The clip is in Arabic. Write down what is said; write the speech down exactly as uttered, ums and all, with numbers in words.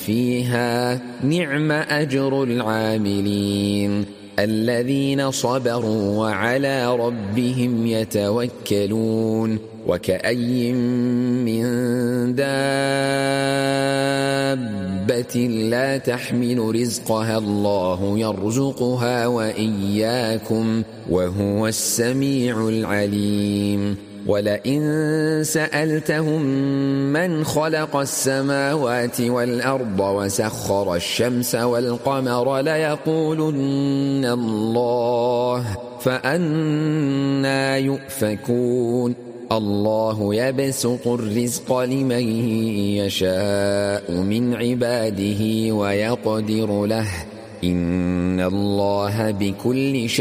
فيها نعم أجر العاملين الذين صبروا وعلى ربهم يتوكلون وكأي من دابة لا تحمل رزقها الله يرزقها وإياكم وهو السميع العليم ولئن سألتهم من خلق السماوات والأرض وسخر الشمس والقمر ليقولن الله فأنى يؤفكون الله يبسط الرزق لمن يشاء من عباده ويقدر له إن الله بكل شيء